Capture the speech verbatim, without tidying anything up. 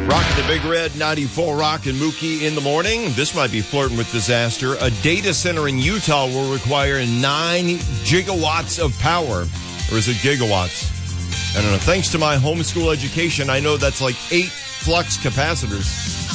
Rocking the Big Red ninety-four Rock and Mookie in the morning. This might be flirting with disaster. A data center in Utah will require nine gigawatts of power. Or is it gigawatts? I don't know. Thanks to my homeschool education, I know that's like eight flux capacitors.